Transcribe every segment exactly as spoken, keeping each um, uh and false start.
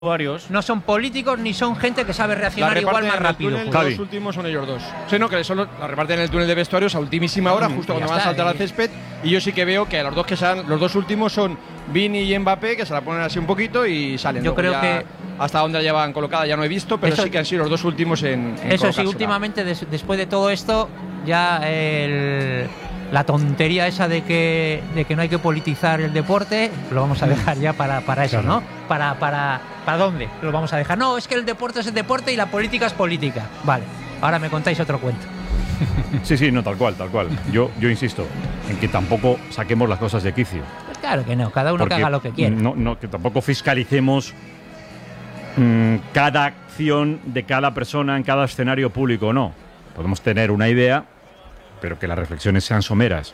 Varios. No son políticos ni son gente que sabe reaccionar igual más rápido. Túnel, los dos últimos son ellos dos. Sí, no, que solo la reparten en el túnel de vestuarios a ultimísima hora, mm, justo cuando van a saltar al césped. Y yo sí que veo que los dos que sean, los dos últimos son Vini y Mbappé, que se la ponen así un poquito y salen. Yo Luego creo que hasta dónde la llevan colocada ya no he visto, pero eso, sí que han sido los dos últimos en, en Eso sí, últimamente des, después de todo esto ya el, la tontería esa de que de que no hay que politizar el deporte lo vamos a dejar ya para, para eso, claro. ¿no? Para, para, ¿Para dónde lo vamos a dejar? No, es que el deporte es el deporte y la política es política. Vale, ahora me contáis otro cuento. Sí, sí, no, tal cual, tal cual. Yo, yo insisto en que tampoco saquemos las cosas de quicio. Pues claro que no, cada uno que haga lo que quiera. No, no, que tampoco fiscalicemos mmm, cada acción de cada persona en cada escenario público, no. Podemos tener una idea, pero que las reflexiones sean someras.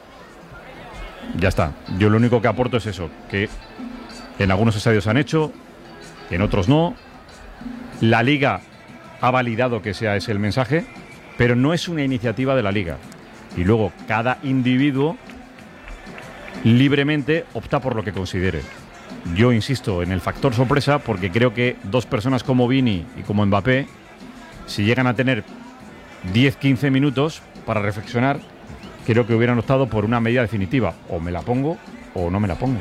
Ya está. Yo lo único que aporto es eso, que en algunos estadios se han hecho, en otros no. La Liga ha validado que sea ese el mensaje, pero no es una iniciativa de la Liga. Y luego cada individuo libremente opta por lo que considere. Yo insisto en el factor sorpresa porque creo que dos personas como Vini y como Mbappé, si llegan a tener diez a quince minutos para reflexionar, creo que hubieran optado por una medida definitiva. O me la pongo o no me la pongo.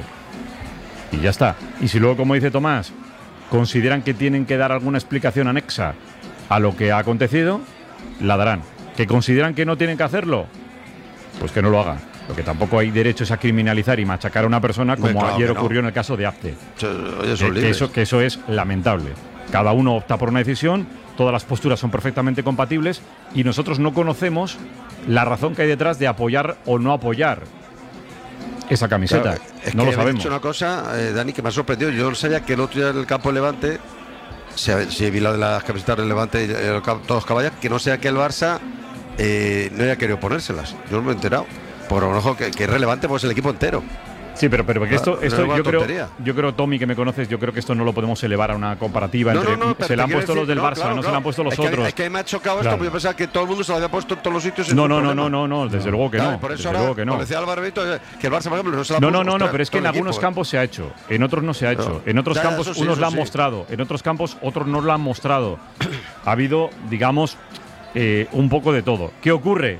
Y ya está. Y si luego, como dice Tomás, consideran que tienen que dar alguna explicación anexa a lo que ha acontecido, la darán. ¿Que consideran que no tienen que hacerlo? Pues que no lo hagan. Lo que tampoco hay derecho es a criminalizar y machacar a una persona como claro ayer ocurrió no. en el caso de Apte. Oye, que, que, eso, que eso es lamentable. Cada uno opta por una decisión, todas las posturas son perfectamente compatibles y nosotros no conocemos la razón que hay detrás de apoyar o no apoyar esa camiseta. Claro, es no que lo sabemos. He dicho una cosa, eh, Dani, que me ha sorprendido. Yo sabía que el otro día en el campo de Levante, si, si vi la de las camisetas del Levante y el, todos los caballos, que no sea que el Barça eh, no haya querido ponérselas. Yo no me he enterado. Por lo mejor que, que es relevante, pues el equipo entero. Sí, pero, pero porque esto, esto no yo, creo, yo creo, Tommy, que me conoces, yo creo que esto no lo podemos elevar a una comparativa no, entre. No, no, se le han puesto decir, los del no, Barça, claro, no claro. se le han puesto los es que, otros. Es que me ha chocado claro. esto, porque yo pensaba que todo el mundo se lo había puesto en todos los sitios. No, no, no, no, no, no, desde luego que claro, no. Por eso desde ahora, luego que no. como decía Álvaro Benito, que el Barça, por ejemplo, no se la No, puso, no, no, ostras, no, pero es que en algunos equipo, campos se ha hecho, en otros no se ha hecho. En otros ya, campos sí, unos lo han sí. mostrado, en otros campos otros no lo han mostrado. Ha habido, digamos, eh, un poco de todo. ¿Qué ocurre?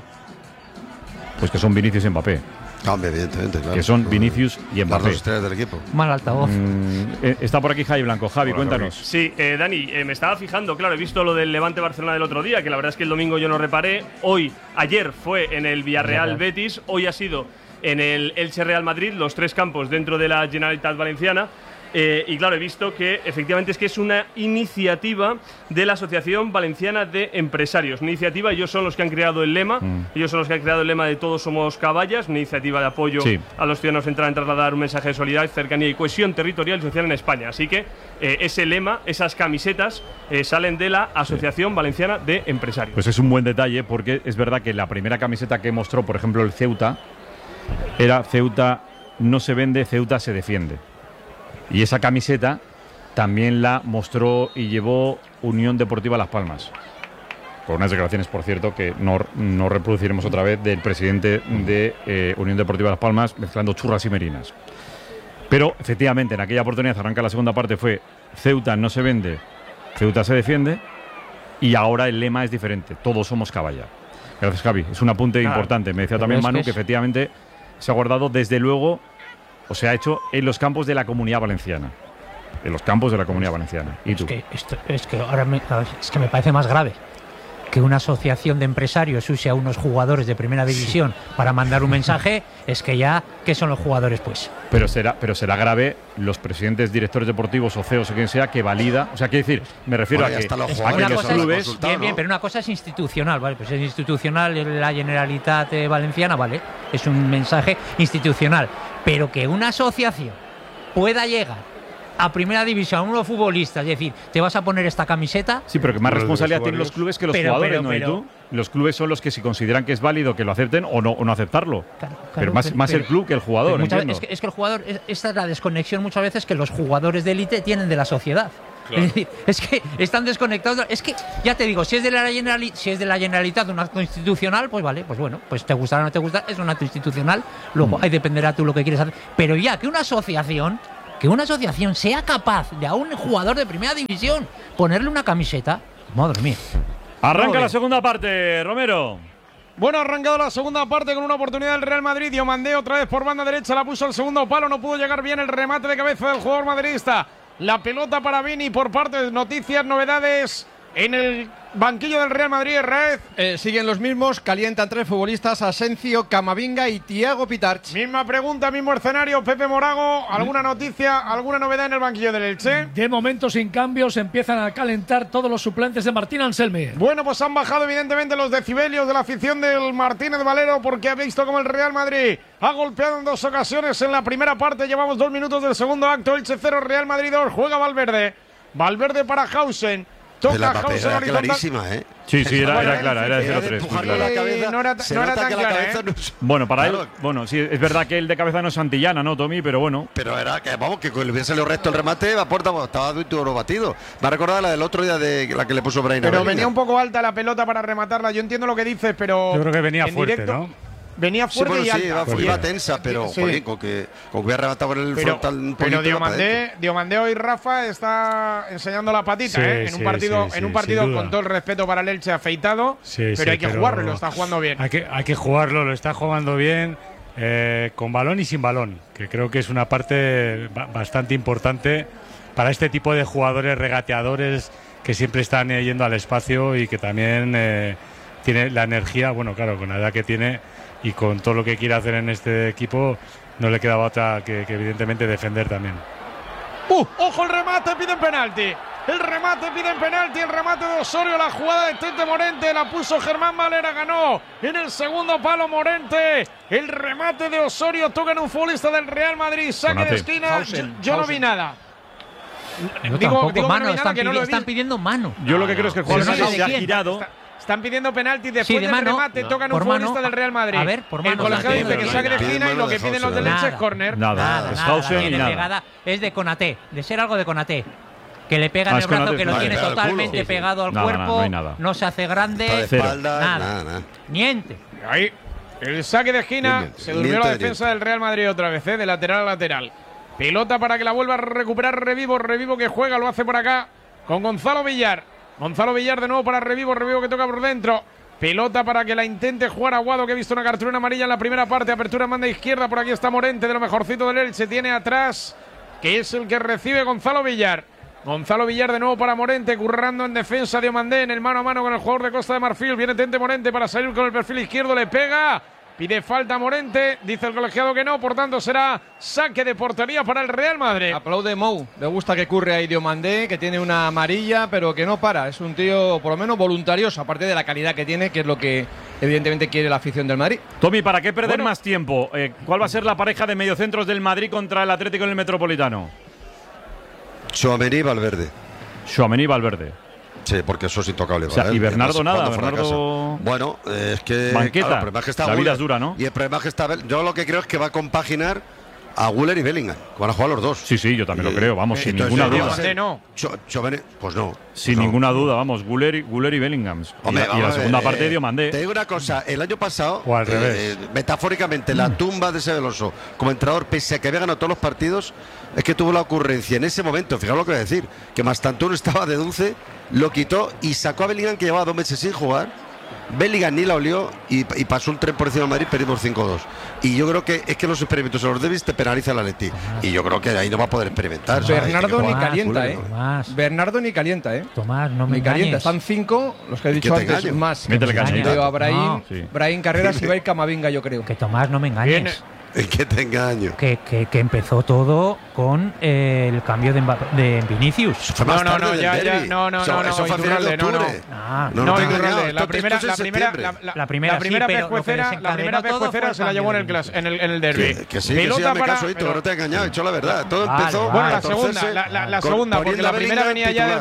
Pues que son Vinicius y Mbappé. Cambia, evidentemente, claro. Que son Vinicius y Mbappé. Las dos estrellas del equipo. Mal altavoz. Mm, eh, está por aquí Javi Blanco. Javi, Hola, cuéntanos. Javi. Sí, eh, Dani, eh, me estaba fijando, claro, he visto lo del Levante Barcelona del otro día, que la verdad es que el domingo yo no reparé. Hoy, ayer fue en el Villarreal Betis, hoy ha sido en el Elche Real Madrid, los tres campos dentro de la Generalitat Valenciana. Eh, y claro, he visto que efectivamente es que es una iniciativa de la Asociación Valenciana de Empresarios. Una iniciativa, ellos son los que han creado el lema, mm. ellos son los que han creado el lema de Todos somos caballas, una iniciativa de apoyo sí. a los ciudadanos centrada en trasladar un mensaje de solidaridad, cercanía y cohesión territorial y social en España. Así que eh, ese lema, esas camisetas, eh, salen de la Asociación sí. Valenciana de Empresarios. Pues es un buen detalle porque es verdad que la primera camiseta que mostró, por ejemplo, el Ceuta, era Ceuta no se vende, Ceuta se defiende. Y esa camiseta también la mostró y llevó Unión Deportiva Las Palmas. Con unas declaraciones, por cierto, que no, no reproduciremos otra vez del presidente de eh, Unión Deportiva Las Palmas mezclando churras y merinas. Pero, efectivamente, en aquella oportunidad, arranca la segunda parte, fue Ceuta no se vende, Ceuta se defiende. Y ahora el lema es diferente, todos somos caballa. Gracias, Javi. Es un apunte claro. importante. Me decía también Manu que, es... que efectivamente se ha guardado desde luego... O se ha hecho en los campos de la Comunidad Valenciana. En los campos de la Comunidad Valenciana. ¿Y tú? Es que, esto, es que ahora me, es que me parece más grave que una asociación de empresarios use a unos jugadores de primera división sí. para mandar un mensaje. Es que ya, ¿qué son los jugadores, pues? Pero será, pero será grave los presidentes, directores deportivos o C E Os o quien sea que valida. O sea, quiero decir, me refiero bueno, a que, los a que una los cosa clubes. Es, bien, bien, pero una cosa es institucional, ¿vale? Pues es institucional la Generalitat Valenciana, ¿vale? Es un mensaje institucional. Pero que una asociación pueda llegar a primera división, a unos futbolistas, es decir, te vas a poner esta camiseta. Sí, pero que más responsabilidad tienen los clubes que los pero, jugadores, pero, ¿no? Pero, ¿Y tú? Los clubes son los que si consideran que es válido que lo acepten o no, o no aceptarlo. Claro, claro, pero más, pero, más pero, el club que el jugador, muchas, entiendo. Es que, es que el jugador, es, esta es la desconexión muchas veces que los jugadores de élite tienen de la sociedad. Claro. Es decir, es que están desconectados. Es que, ya te digo, si es de la Generalitat, si es de la Generalitat un acto institucional, pues vale, pues bueno, pues te gustará o no te gustará, es un acto institucional, luego mm. ahí dependerá tú lo que quieres hacer. Pero ya que una asociación que una asociación sea capaz de a un jugador de primera división ponerle una camiseta, madre mía. Arranca Madre. la segunda parte, Romero. Bueno, ha arrancado la segunda parte con una oportunidad del Real Madrid. Diomandé otra vez por banda derecha, la puso al segundo palo, no pudo llegar bien el remate de cabeza del jugador madridista. La pelota para Vini por parte de Noticias, novedades en el banquillo del Real Madrid. Raez. Eh, siguen los mismos, calientan tres futbolistas, Asencio, Camavinga y Thiago Pitarch. Misma pregunta, mismo escenario. Pepe Morago, ¿alguna noticia, alguna novedad en el banquillo del Elche? De momento sin cambios, empiezan a calentar todos los suplentes de Martín Anselmi. Bueno, pues han bajado evidentemente los decibelios de la afición del Martínez Valero, porque ha visto como el Real Madrid ha golpeado en dos ocasiones en la primera parte. Llevamos dos minutos del segundo acto. Elche cero, Real Madrid dos. Juega Valverde. Valverde para Hausen. Toca la Hausen era horizontal. clarísima, ¿eh? Sí, sí, era, Bueno, era clara, era de cero tres. muy empujarle clara. la cabeza. no era- Se no era nota tan que la clara, cabeza ¿eh? no es- Bueno, para Claro. él, bueno, sí, es verdad que el de cabeza no es santillana, ¿no, Tommy? Pero bueno. Pero era que, vamos, que le hubiese salido recto el remate, la puerta pues, estaba de un batido. Me ha recordado la del otro día de la que le puso Brain. Pero venía un poco alta la pelota para rematarla. Yo entiendo lo que dices, pero. Yo creo que venía en fuerte, directo, ¿no? Venía Sí, fuerte bueno, y sí, alta. iba, iba tensa, pero Sí. jolín, con que, con que hubiera rematado con el Pero, frontal un pero poquito, iba para Diomandé, dentro. Diomandé hoy Rafa está enseñando la patita, Sí, ¿eh? En sí, un partido, sí, en un sí, partido sin duda. con todo el respeto para el Elche afeitado, Sí, pero sí, hay que pero jugarlo y lo está jugando bien. Hay que, hay que jugarlo, lo está jugando bien, eh, con balón y sin balón, que creo que es una parte ba- bastante importante para este tipo de jugadores regateadores que siempre están eh, yendo al espacio y que también eh, tiene la energía, bueno, claro, con la edad que tiene y con todo lo que quiere hacer en este equipo, no le quedaba otra que, que evidentemente defender también. ¡Uh! ¡Ojo el remate! Piden penalti. El remate, piden penalti. El remate de Osorio. La jugada de Tete Morente. La puso Germán Valera. Ganó en el segundo palo Morente. El remate de Osorio. Toca en un futbolista del Real Madrid. Saque Conate. de esquina. Hausen, Yo, yo no Hausen. vi nada. Yo digo tampoco, digo que mano, no vi nada, están, que no pidi- lo vi. están pidiendo mano. Yo lo que creo es que el jugador Pero no sé se de ha quién. girado. Está- Están pidiendo penalti después Sí, de del mano. remate. No. Tocan un Por futbolista mano. del Real Madrid. A ver, por El mano. colegiado Nada, dice que nada, saque de nada. esquina y lo que Piden piden mano los de del Elche es Nada. córner. Nada, Nada, es nada, Hausen y tiene nada. pegada, es de Konaté, de ser algo de Konaté. Que le pega Ah, en es el brazo, Konaté, que lo vale, tiene pega al culo. totalmente Sí, sí. pegado al Nada, cuerpo, nada, no hay nada. no se hace Está de grande, espalda, nada. nada, nada. niente. Ahí, el saque de esquina. Bien, bien. Se durmió Miente la de defensa del Real Madrid otra vez, ¿eh? De lateral a lateral. Pelota para que la vuelva a recuperar Revivo. Revivo que juega, lo hace por acá con Gonzalo Villar. Gonzalo Villar de nuevo para Revivo. Revivo que toca por dentro. Pelota para que la intente jugar Aguado, que ha visto una cartulina amarilla en la primera parte. Apertura en banda izquierda. Por aquí está Morente, de lo mejorcito del Elche. Tiene atrás, que es el que recibe Gonzalo Villar. Gonzalo Villar de nuevo para Morente, currando en defensa de Diomandé en el mano a mano con el jugador de Costa de Marfil. Viene Tente Morente para salir con el perfil izquierdo, le pega, pide falta Morente, dice el colegiado que no, por tanto será saque de portería para el Real Madrid. Aplaude Mou. Le gusta que curre ahí Diomandé, que tiene una amarilla, pero que no para. Es un tío, por lo menos, voluntarioso, aparte de la calidad que tiene, que es lo que evidentemente quiere la afición del Madrid. Tommy, ¿para qué perder Bueno. más tiempo? Eh, ¿Cuál va a ser la pareja de mediocentros del Madrid contra el Atlético en el Metropolitano? Tchouaméni y Valverde. Tchouaméni y Valverde. Sí, porque eso es intocable. O sea, ¿vale? y Bernardo Además, nada, cuando fuera de Bernardo- casa. Bueno, eh, es que. Banqueta. claro, el problema es que está La vida Guller. es dura, ¿no? Y el problema es que está. Yo lo que creo es que va a compaginar a Guller y Bellingham. Que van a jugar los dos. Sí, sí, yo también Y- lo creo, vamos, eh, sin entonces, ninguna no va a duda. ser- Diomandé no. Cho- Tchouaméni, pues no. Sin pues no. ninguna duda, vamos, Guller y, Guller y Bellingham. Y, Hombre, la- y vamos la a ver, segunda eh, parte de Diomandé. Te digo una cosa, el año pasado, O al eh, revés. eh, metafóricamente, la tumba de ese Veloso como entrenador, pese a que había ganado todos los partidos, es que tuvo la ocurrencia en ese momento, fijaos lo que voy a decir, que Mastantuono estaba de dulce, lo quitó y sacó a Bellingham, que llevaba dos meses sin jugar. Bellingham ni la olió y, y pasó un tren por encima de Madrid, perdimos cinco dos. Y yo creo que es que los experimentos en los debis te penaliza el Atleti. Y yo creo que ahí no va a poder experimentar. ¿sabes? Bernardo Tiene que ni jugar. calienta, Guller, ¿eh? ¿no? Tomás, Bernardo ni calienta, ¿eh? Tomás, no me Ni calienta. engañes. Están cinco, los que he ¿Y dicho qué te antes, engaño? más. Métele me cañita. engañes. Veo a Brahim, No, Sí. Brahim Carreras y va a ir Camavinga, yo creo. que Tomás, no me engañes. Viene- Es que te engaño. Que, que, que empezó todo con eh, el cambio de, Mbappé- de Vinicius. Fue No, más no, tarde no, del ya, ya, derbi. no, no, Eso- no, no, Eso fue a final de Iturralde, no, no. octubre. Ah, No, No, te he Iturralde, engañado, la esto- primera, esto la es en primera, la, septiembre. la- La primera la primera sí, pero lo que pescuecera, la desencadenó primera todo pescuecera fue el se la llevó en el cambio de clas, en el, en el derbi. Que, que sí, que sí, hazme caso, Hito, que no te he engañado, he dicho la verdad. Todo Vale, empezó. vale. Bueno, la a torcerse segunda, la, la- la con- segunda, porque poniendo la a primera Bellingham venía ya del titular. campe-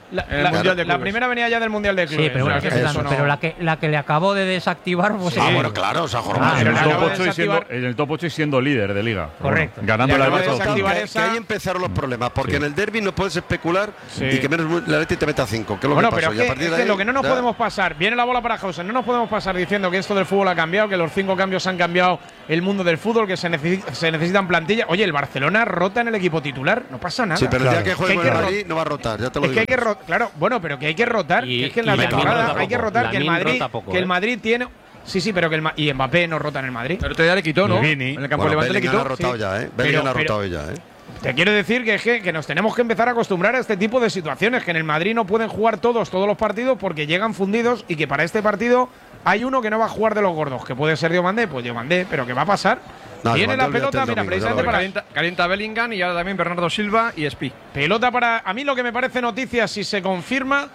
La, En el la- Mundial de la Clubes. primera venía ya del Mundial de Sí, Clubes. pero, o sea, bueno, que que eso eso no- pero la, que, la que le acabó de desactivar. Pues, Ah, sí. bueno, claro, se ha Ah, jornado. en, pero el le top acaba de ocho y siendo, desactivar- en el top ocho y siendo líder de liga. Correcto. Ganando Le la acaba de Europa. desactivar que, esa- que ahí empezaron los problemas, porque Sí. en el derby no puedes especular Sí. y que menos el Atleti te meta cinco, que es lo Bueno, que pero pasó. es Y a que, partir es de que ahí, lo que no nos ya- podemos pasar, viene la bola para Hausen, no nos podemos pasar diciendo que esto del fútbol ha cambiado, que los cinco cambios han cambiado el mundo del fútbol, que se, necesi- se necesitan plantillas. Oye, el Barcelona rota en el equipo titular, no pasa nada. Sí, pero el Claro. día que Que juegue hay con el que Madrid ro- no va a rotar, ya te lo Es que digo. hay que rotar, claro, bueno, pero que hay que rotar, Y- que es que en la y Lamine temporada rota hay que poco. rotar, que el Lamine Madrid, rota poco, que el ¿eh? Madrid tiene. Sí, sí, pero que el Ma- y Mbappé no rota en el Madrid. Pero otro día le quitó, ¿no? Y Vini. En el campo Bueno, Levante le Bellingham quitó. ha rotado sí. ya, ¿eh? Pero- Bellingham ha pero- rotado ya, ¿eh? Te quiero decir que, es que, que nos tenemos que empezar a acostumbrar a este tipo de situaciones, que en el Madrid no pueden jugar todos, todos los partidos porque llegan fundidos y que para este partido hay uno que no va a jugar de los gordos, que puede ser Diomandé, pues Diomandé, pero ¿qué va a pasar? No, Viene Diomandé, la olvídate pelota, el mira, domingo, precisamente ya lo para Calienta, calienta Bellingham y ahora también Bernardo Silva y Espi. pelota para a mí lo que me parece noticia si se confirma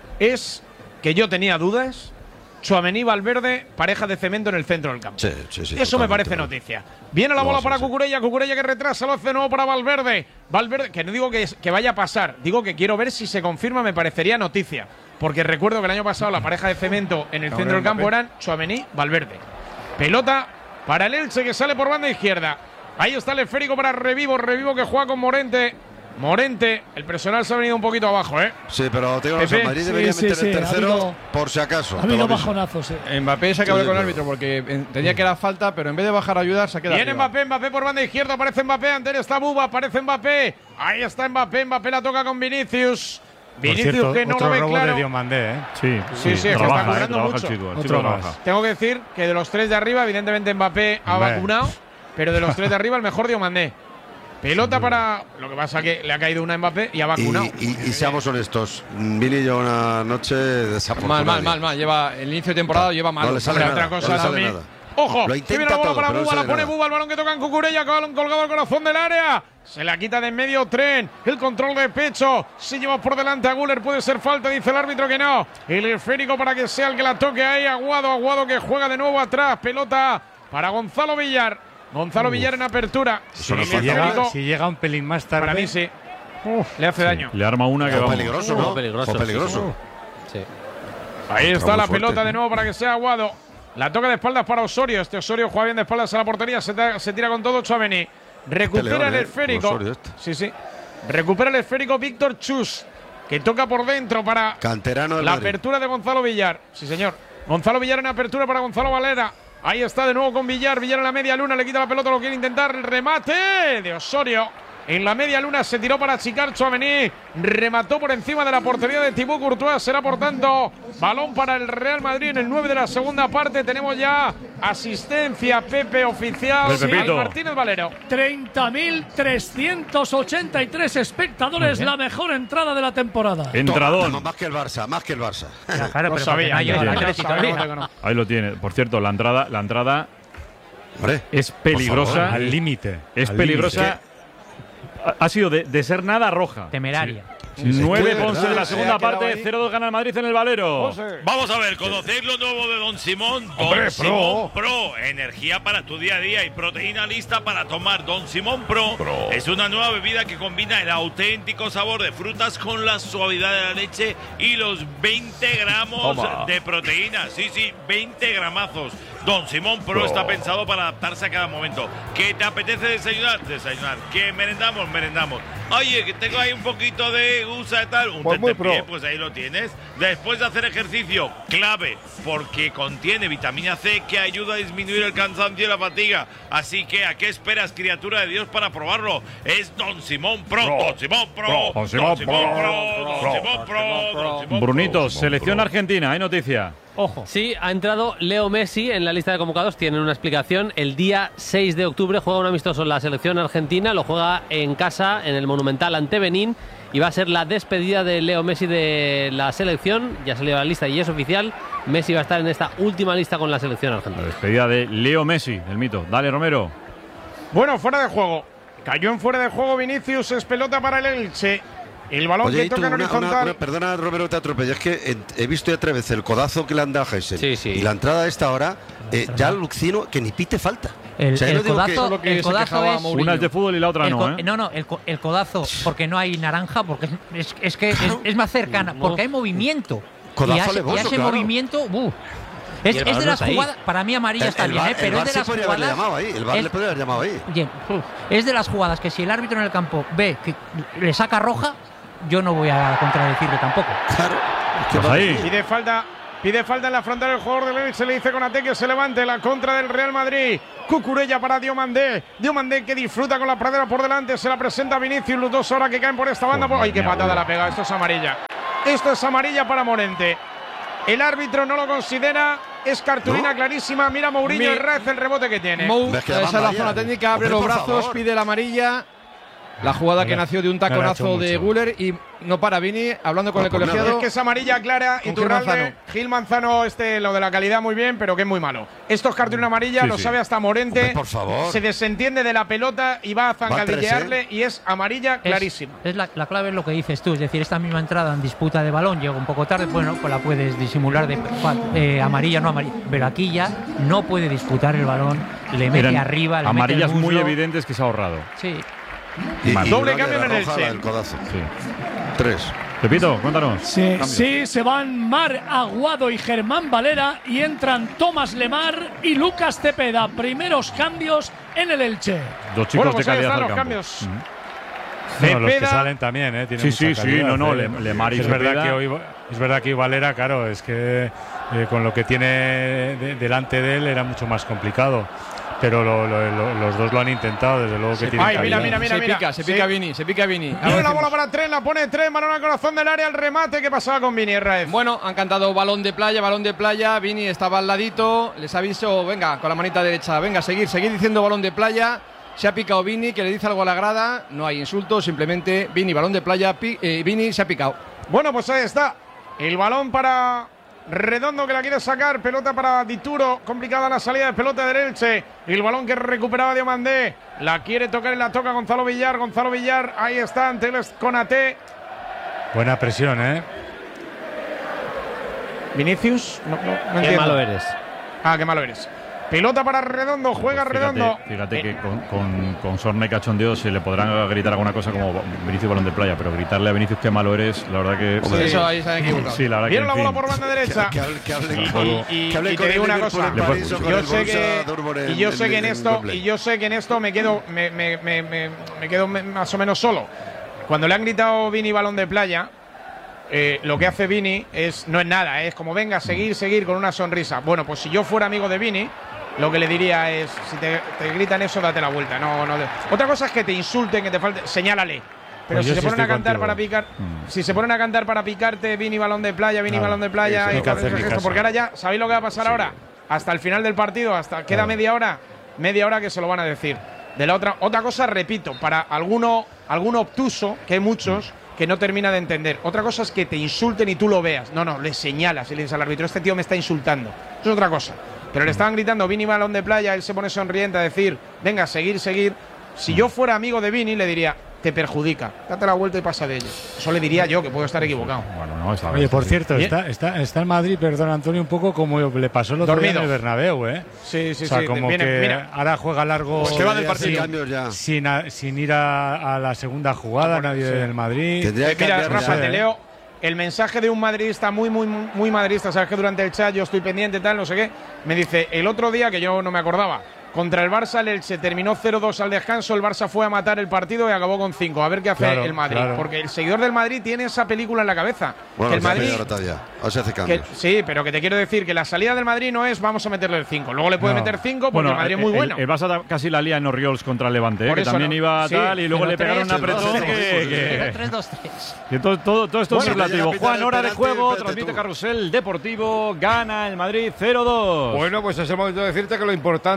es que yo tenía dudas. Tchouaméni Valverde, pareja de cemento en el centro del campo. Sí, sí, sí. Eso me totalmente, parece ¿no? noticia. Viene la No, bola sí, para sí. Cucurella, Cucurella que retrasa, lo hace de nuevo para Valverde. Valverde, que no digo que, que vaya a pasar, digo que quiero ver si se confirma, me parecería noticia. Porque recuerdo que el año pasado la pareja de cemento en el No, centro del era campo Mbappé. eran Tchouaméni, Valverde. Pelota para el Elche que sale por banda izquierda. Ahí está el esférico para Revivo, Revivo que juega con Morente. Morente, el personal se ha venido un poquito abajo, ¿eh? Sí, pero te digo, Pepe, el Madrid sí, debería sí, meter sí, el ha tercero habido- por si acaso. Ha te lo habido aviso. bajonazos. eh. Mbappé se acabó Sí, con el sí, árbitro porque entendía que era falta, pero en vez de bajar a ayudar, se queda Viene arriba. Mbappé, Mbappé por banda izquierda, aparece Mbappé, ante él está Buba, aparece Mbappé. Ahí está Mbappé, Mbappé la toca con Vinicius. Por Vinicius cierto, que no otro lo ve robo claro. de Diomandé, ¿eh? Sí, Sí, sí, es que está trabaja, ¿eh? currando Trabaja mucho. el chico, el Otro chico más. trabaja. Tengo que decir que de los tres de arriba, evidentemente Mbappé ha Hombre. vacunado, pero de los tres de arriba el mejor Diomandé. Pelota para. Lo que pasa que le ha caído una a Mbappé y ha Y, vacunado. y, y seamos honestos, Vini lleva una noche desafortunada. Mal, mal, mal, mal. Lleva el inicio de temporada, lleva mal. No le sale Hombre, nada, otra cosa no le sale también. nada. Ojo, Lo que intenta viene la bola todo, para pero no Buba, la sale pone nada. Buba, el balón que toca en Cucurella, balón colgado al corazón del área. Se la quita de en medio Tren, el control de pecho. Si lleva por delante a Guller, puede ser falta, dice el árbitro que no. El esférico para que sea el que la toque ahí. Aguado, Aguado que juega de nuevo atrás. Pelota para Gonzalo Villar. Gonzalo Villar en apertura. Eso no El Si falta. llega, esférico, si llega un pelín más tarde. para mí sí. Le hace daño. Le arma una que Fue vamos. peligroso, Fue ¿no? peligroso, Fue peligroso. Sí. Ahí está muy la fuerte. pelota de nuevo para que sea Aguado. La toca de espaldas para Osorio. Este Osorio juega bien de espaldas a la portería. Se, ta- se tira con todo Tchouaméni. Recupera Peleón, el ¿eh? esférico. Osorio este. Sí, sí. Recupera el esférico Víctor Chus, que toca por dentro para Canterano del la Madrid. apertura de Gonzalo Villar. Sí, señor. Gonzalo Villar en apertura para Gonzalo Valera. Ahí está de nuevo con Villar. Villar en la media luna. Le quita la pelota. Lo quiere intentar. El remate de Osorio. En la media luna se tiró para achicar Tchouaméni. Remató por encima de la portería de Thibaut Courtois. Será por tanto balón para el Real Madrid en el nueve de la segunda parte. Tenemos ya asistencia Pepe oficial. Del Pepito. Al Martínez Valero. treinta mil trescientos ochenta y tres espectadores, la mejor entrada de la temporada. Entradón. Toma, más que el Barça, más que el Barça. Ya, claro, Lo pero sabía, porque no ha ya, llegado ya, el ya Atleti sabíamos todavía. que no. Ahí lo tiene. Por cierto, la entrada, la entrada Hombre, es peligrosa. Al límite. Es al peligrosa. Ha, ha sido de, de ser nada roja. Temeraria. nueve sí, Ponce de la verdad, segunda se ha quedado parte, ahí. cero dos gana el Madrid en el Valero. Vamos a ver, conocéis lo nuevo de Don Simón. Don Hombre, Simón Pro. Energía para tu día a día y proteína lista para tomar. Don Simón Pro, es una nueva bebida que combina el auténtico sabor de frutas con la suavidad de la leche y los veinte gramos Toma. de proteína. Sí, sí, veinte gramazos. Don Simón Pro, está pensado para adaptarse a cada momento. ¿Qué te apetece desayunar? Desayunar. ¿Qué merendamos? Merendamos. Oye, que tengo ahí un poquito de gusa y tal. Un Pues muy tentempié, pro. pues ahí lo tienes. Después de hacer ejercicio, clave, porque contiene vitamina C que ayuda a disminuir el cansancio y la fatiga. Así que, ¿a qué esperas, criatura de Dios, para probarlo? Es Don Simón Pro. Pro. Don Simón Pro. Pro. Don Simón Pro. Don Simón Pro. Don Simón Pro. Brunitos, selección argentina, hay noticia. Ojo. Sí, ha entrado Leo Messi en la lista de convocados. Tienen una explicación. El día seis de octubre juega un amistoso en la selección argentina. Lo juega en casa, en el Monumental ante Benín. Y va a ser la despedida de Leo Messi de la selección. Ya salió la lista y es oficial. Messi va a estar en esta última lista con la selección La argentina. despedida de Leo Messi, el mito. Dale, Romero. Bueno, fuera de juego. Cayó en fuera de juego Vinicius, es pelota para el Elche. El balón Oye, que y tú, toca en una- horizontal. una- una- perdona, Romero, te atropello. Es que en- he visto ya tres veces el codazo que le han dado a Heysel. Sí, sí. Y la entrada a esta hora, eh, ya Lucino, que ni pite falta. El, O sea, yo el no digo que- codazo, lo que el se codazo quejaba es. Mourinho. Una es de fútbol y la otra el no, co- ¿eh? No, no, el, co- el codazo, porque no hay naranja, porque es, es- es que es, es más cercana, porque hay movimiento. Codazo y, a ese- alevoso, y a ese claro. movimiento, ¡buf! Es, Y el es balón de no las está ahí. jugadas, para mí amarilla El, está el bien, VAR, ¿eh? el pero es VAR de sí las podría haberle jugadas. llamado ahí. El VAR es- le podría haber llamado ahí. Bien, es de las jugadas que si el árbitro en el campo ve que le saca roja, yo no voy a contradecirle tampoco. Claro. Es que Pues va- ahí. Pide falta, pide falta en la frontal el jugador del Elche. Le dice con Ate que se levante la contra del Real Madrid. Cucurella para Diomandé. Diomandé que disfruta con la pradera por delante. Se la presenta Vinicius. Los dos ahora que caen por esta banda. Joder, ¡Ay, qué mía, patada abuelo. la pega! Esto es amarilla. Esto es amarilla para Morente. El árbitro no lo considera. Es cartulina ¿No? clarísima. Mira Mourinho Mi- Herrez el rebote que tiene. Mou, Ves que esa van es la vaya. zona técnica, abre Hombre, los por brazos, favor. pide la amarilla. La jugada que No le- nació de un no le ha taconazo hecho de mucho. Guller y no para Vini, hablando con No, el pues nada. colegiado. Es que es amarilla clara y Con Gil Turralde. Manzano. Gil Manzano, este, lo de la calidad muy bien, pero que es muy malo. Esto es cartulina amarilla, Sí, lo sí. sabe hasta Morente. Hombre, por favor. Se desentiende de la pelota y va a zancadillearle y es amarilla Es- clarísima. Es, la, la clave es lo que dices tú, es decir, esta misma entrada en disputa de balón llega un poco tarde, bueno, pues la puedes disimular de fa- eh, amarilla, no amarilla, pero aquí ya no puede disputar el balón, le mete Eran arriba, le amarillas mete el muy muslo. evidentes que se ha ahorrado. Sí. Y- Mal. y Doble una cambio de en la el roja, Elche. la del codazo. Sí. Tres. Pepito, cuéntanos. Sí, Cambios. sí, se van Mar Aguado y Germán Valera y entran Tomás Lemar y Lucas Cepeda. Primeros cambios en el Elche. Dos chicos Bueno, de pues ahí calidad están al los campo. cambios. Ujú. Bueno, los que Cepeda- salen también, ¿eh? Tienen Sí, mucha sí, sí, calidad, no, no, ¿eh? Le- Lemar y es verdad Cepeda. que hoy es verdad que hoy Valera, claro, es que eh, con lo que tiene de- delante de él era mucho más complicado. Pero lo- lo- lo- los dos lo han intentado, desde luego que tienen Ay, mira, calidad. mira, mira, se mira. pica, se Sí. pica Vini, se pica Vini. Ahora Tiene la decimos. bola para tres, la pone tres, balón al corazón del área, el remate. ¿Qué pasaba con Vini Herrez? Bueno, han cantado balón de playa, balón de playa. Vini estaba al ladito, les aviso, venga, con la manita derecha, venga, seguir, seguir diciendo balón de playa. Se ha picado Vini, que le dice algo a la grada. No hay insultos, simplemente Vini, balón de playa. pi- eh, Vini se ha picado. Bueno, pues ahí está. El balón para Redondo que la quiere sacar. Pelota para Dituro. Complicada la salida de pelota del Elche. El balón que recuperaba Diomandé. La quiere tocar y la toca Gonzalo Villar. Gonzalo Villar. Ahí está ante el Conate. Buena presión, ¿eh? Vinicius. No, no, no Qué entiendo. malo eres. Ah, qué malo eres. Pelota para Redondo. Juega Pues fíjate, Redondo. Fíjate Eh, que con, con, con sorna y cachondeo se le podrán gritar alguna cosa como Vinicius balón de playa, pero gritarle a Vinicius qué malo eres, la verdad que. Hombre, Eso ahí se han equivocado. Sí, la verdad que. Vieron la en bola fin. por banda derecha. Que hable, que hable Sí. con, Y- y- que hable y con te digo el una Liverpool cosa. en Le París puedes- o con Yo el sé Borussia que Dortmund y yo en- sé que en en esto Wembley. y yo sé que en esto me quedo me, me- me- me- me quedo me- más o menos solo. Cuando le han gritado Vini balón de playa, eh, lo que hace Vini es no es nada, es como venga, seguir, seguir con una sonrisa. Bueno, pues si yo fuera amigo de Vini, lo que le diría es si te, te gritan eso, date la vuelta. No, no. Otra cosa es que te insulten, que te falte, señálale. Pero Pues si yo se sí ponen a estoy cantar contigo. para picar, Mm. si se ponen a cantar para picarte, Vini balón de playa, Vini Nada, balón de playa, eso y no hay que por hacer eso ni es esto, caso. porque ahora ya, ¿sabéis lo que va a pasar ahora? Hasta el final del partido, hasta queda Claro. media hora, media hora que se lo van a decir. De la otra, otra cosa, repito, para alguno, alguno obtuso, que hay muchos, que no termina de entender. Otra cosa es que te insulten y tú lo veas. No, no, le señalas y le dices al árbitro, este tío me está insultando. Eso es otra cosa. Pero le estaban gritando Vini balón de playa, él se pone sonriente a decir, venga, seguir, seguir. Si yo fuera amigo de Vini, le diría, te perjudica, date la vuelta y pasa de ello. Eso le diría yo, que puedo estar equivocado. Bueno, no, está Oye, bien, por sí. cierto, Bien. está, está, está en Madrid, perdón, Antonio, un poco como le pasó el otro día en Dormido. el Bernabéu, ¿eh? Sí, sí, o sea, sí. como Viene- que mira, ahora juega largo Pues se va del sin- partido. Cambios ya. sin, a- sin ir a, a la segunda jugada, nadie sí. del Madrid. Tendría Eh, que mira, cambiar Rafa, ya. te leo el mensaje de un madridista muy, muy, muy madridista. Sabes que durante el chat yo estoy pendiente, tal, no sé qué. Me dice, el otro día, que yo no me acordaba, contra el Barça, el Elche terminó cero dos al descanso. El Barça fue a matar el partido y acabó con cinco. A ver qué hace Claro, el Madrid. claro. Porque el seguidor del Madrid tiene esa película en la cabeza. Bueno, que el se ha Madrid. pillado todavía. O se hace que- cambios. sí, pero que te quiero decir que la salida del Madrid no es vamos a meterle el cinco. Luego le puede No. meter cinco porque el Madrid es muy el- bueno. El, Barça casi la lía en Oriols contra el Levante, ¿eh? Por que eso también no- iba sí, tal y luego pero le pegaron un tres, apretón dos, que, tres, que- tres dos tres. que todo, todo, todo esto Bueno, es ya relativo. llega a pitar Juan, el hora de penalti, juego, vete transmite tú. Carrusel Deportivo, gana el Madrid cero dos. Bueno, pues es el momento de decirte que lo importante en cualquier